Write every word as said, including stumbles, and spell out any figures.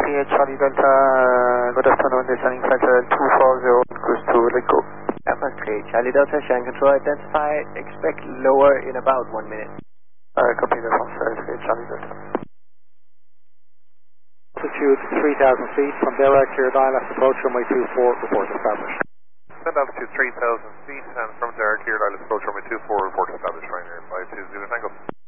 P H Charlie Delta, uh, good afternoon, descending flight level two four zero, cruise to Rico. Okay, Charlie Delta, Shan Control, identify, expect lower in about one minute. Uh, copy the from Charlie Delta. Altitude three thousand feet, from there out clear dial, approach runway two four, report established. Send altitude three thousand feet, and from there clear dial approach runway two four, report established, Ryanair five two zero Tango.